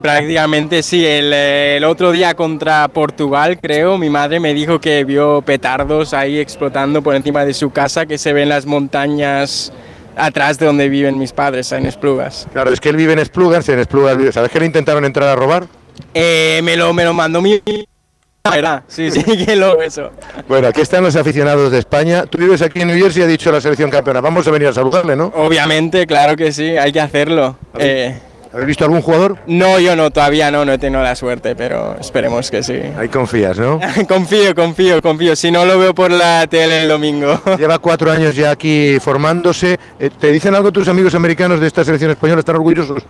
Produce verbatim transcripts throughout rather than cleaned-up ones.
Prácticamente sí, el, el otro día contra Portugal, creo, mi madre me dijo que vio petardos ahí explotando por encima de su casa, que se ven las montañas atrás de donde viven mis padres, en Esplugas. Claro, es que él vive en Esplugas, en Esplugas, vive- ¿sabes que le intentaron entrar a robar? Eh, me, lo, me lo mandó mi... ¿Verdad? Sí, sí, que lo eso. Bueno, aquí están los aficionados de España. Tú vives aquí en New Jersey y ha dicho la selección campeona. Vamos a venir a saludarle, ¿no? Obviamente, claro que sí, hay que hacerlo. Eh, ¿Habéis visto algún jugador? no, yo no, todavía no, no he tenido la suerte, pero esperemos que sí. Ahí confías, ¿no? confío, confío, confío. Si no lo veo por la tele el domingo. Lleva cuatro años ya aquí formándose. Eh, ¿Te dicen algo tus amigos americanos de esta selección española? ¿Están orgullosos?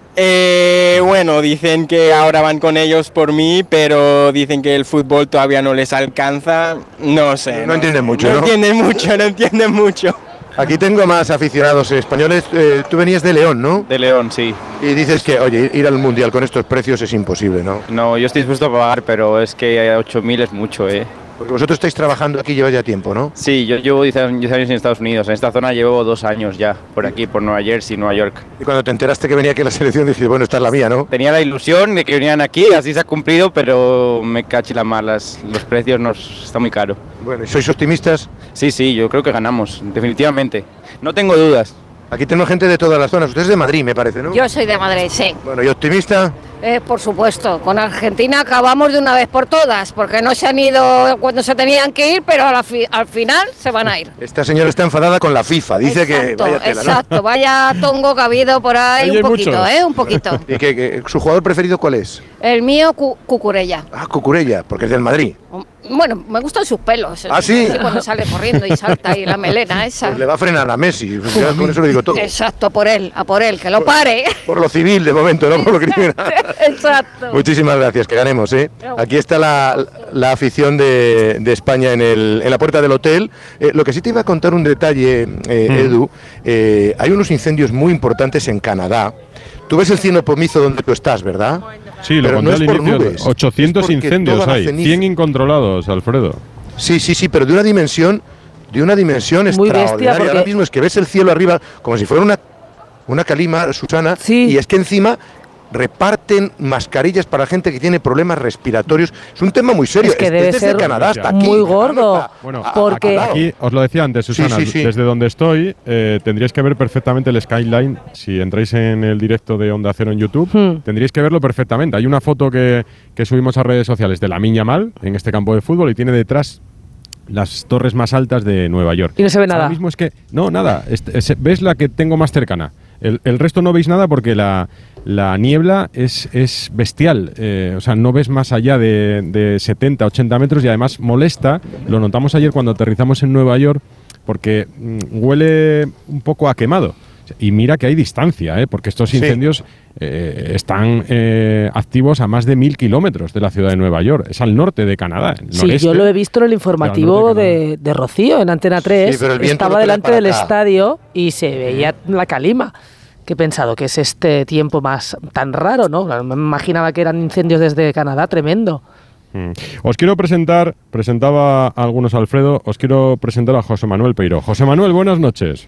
Eh, bueno, dicen que ahora van con ellos por mí, pero dicen que el fútbol todavía no les alcanza. No sé. No, no entienden mucho, ¿no? No entienden mucho, no entienden mucho. Aquí tengo más aficionados españoles. Eh, tú venías de León, ¿no? De León, sí. Y dices que, oye, ir al Mundial con estos precios es imposible, ¿no? No, yo estoy dispuesto a pagar, pero es que ocho mil es mucho, ¿eh? Porque vosotros estáis trabajando aquí, lleva ya tiempo, ¿no? Sí, yo llevo diez años en Estados Unidos. En esta zona llevo dos años ya, por aquí, por Nueva Jersey, Nueva York. Y cuando te enteraste que venía aquí la selección, dijiste, bueno, esta es la mía, ¿no? Tenía la ilusión de que venían aquí, así se ha cumplido, pero me cachi la malas. Los precios nos están muy caros. Bueno, ¿y sois optimistas? Sí, sí, yo creo que ganamos, definitivamente. No tengo dudas. Aquí tenemos gente de todas las zonas. Usted es de Madrid, me parece, ¿no? Yo soy de Madrid, sí. Bueno, ¿y optimista? Eh, por supuesto, con Argentina acabamos de una vez por todas, porque no se han ido cuando se tenían que ir, pero a la fi- al final se van a ir. Esta señora está enfadada con la FIFA. Dice que Exacto, vaya tela, ¿no? exacto, vaya tongo que ha habido por ahí, Ahí un hay poquito, muchos. ¿eh? Un poquito. ¿Y que, que- su jugador preferido cuál es? El mío, Cu- Cucurella. Ah, Cucurella, porque es del Madrid. Bueno, me gustan sus pelos. ¿Ah, sí? Cuando sale corriendo y salta y la melena esa. Pues le va a frenar a Messi. Ya con eso lo digo todo. Exacto, por él, a por él, que lo pare. Por lo civil, de momento, no por lo criminal. Exacto. Muchísimas gracias, que ganemos, ¿eh? Aquí está la, la afición de, de España en, el, en la puerta del hotel. Eh, lo que sí te iba a contar un detalle, eh, Mm. Edu. Eh, hay unos incendios muy importantes en Canadá. Tú ves el cielo pomizo donde tú estás, ¿verdad? Sí, lo Pero conté no es al por inicio. nubes, ochocientos es porque incendios toda la hay, ceniza- cien incontrolados, Alfredo. Sí, sí, sí, pero de una dimensión, de una dimensión Muy bestia, extraordinaria. porque- Ahora mismo es que ves el cielo arriba como si fuera una, una calima, Susana, y es que encima reparten mascarillas para gente que tiene problemas respiratorios. Es un tema muy serio. Es que Es debe desde ser Canadá hasta aquí. muy gordo. Bueno, porque aquí os lo decía antes, Susana, Sí, sí, sí. desde donde estoy eh, tendríais que ver perfectamente el skyline. Si entráis en el directo de Onda Cero en YouTube, Hmm. tendríais que verlo perfectamente. Hay una foto que, que subimos a redes sociales de la Miña Mal en este campo de fútbol y tiene detrás las torres más altas de Nueva York. Y no se ve Ahora nada. mismo es que, no, nada, este, es- ves la que tengo más cercana. El, el resto no veis nada porque la, la niebla es, es bestial. Eh, o sea, no ves más allá de, de setenta, ochenta metros y además molesta. Lo notamos ayer cuando aterrizamos en Nueva York porque mm, huele un poco a quemado. Y mira que hay distancia, ¿eh? Porque estos Sí. incendios eh, están eh, activos a más de mil kilómetros de la ciudad de Nueva York. Es al norte de Canadá. el sí, noreste. yo lo he visto en el informativo de, de Rocío, en Antena tres. Sí, pero el viento Estaba lo trae delante para del acá. estadio y se veía la calima. Que he pensado que es este tiempo más tan raro, ¿no? Me imaginaba que eran incendios desde Canadá, tremendo. Mm. Os quiero presentar, presentaba a algunos Alfredo, os quiero presentar a José Manuel Peiró. José Manuel, buenas noches.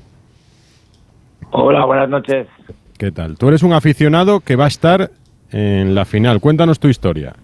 Hola, buenas noches. ¿Qué tal? Tú eres un aficionado que va a estar en la final. Cuéntanos tu historia.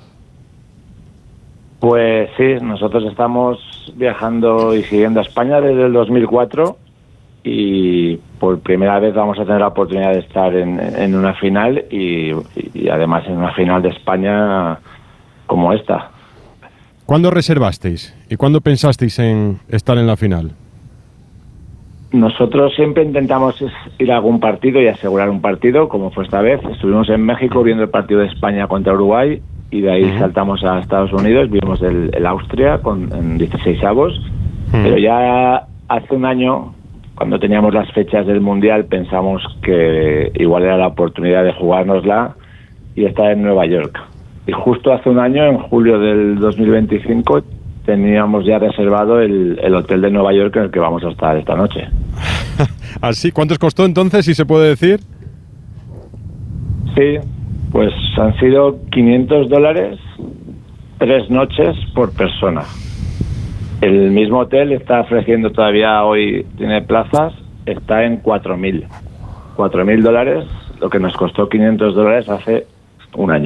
Pues sí, nosotros estamos viajando y siguiendo a España desde el dos mil cuatro y por primera vez vamos a tener la oportunidad de estar en, en una final y, y además en una final de España como esta. ¿Cuándo reservasteis y cuándo pensasteis en estar en la final? Nosotros siempre intentamos es- ir a algún partido y asegurar un partido, como fue esta vez. Estuvimos en México viendo el partido de España contra Uruguay y de ahí saltamos a Estados Unidos, vimos el, el Austria con, en dieciseisavos, pero ya hace un año, cuando teníamos las fechas del Mundial, pensamos que igual era la oportunidad de jugárnosla y estar en Nueva York. Y justo hace un año, en julio del dos mil veinticinco, teníamos ya reservado el, el hotel de Nueva York en el que vamos a estar esta noche. Así, ¿cuánto os costó entonces, si se puede decir? Sí, pues han sido quinientos dólares, tres noches por persona. El mismo hotel está ofreciendo todavía hoy, tiene plazas, está en cuatro mil. cuatro mil dólares, lo que nos costó quinientos dólares hace un año.